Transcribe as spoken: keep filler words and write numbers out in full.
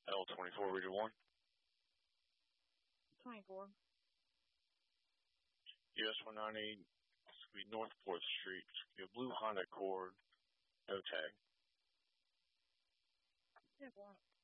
L twenty-four, Region one. twenty-four. U S one ninety, it's going to be North fourth Street. It's going to be a blue Honda Accord, no tag. Yeah,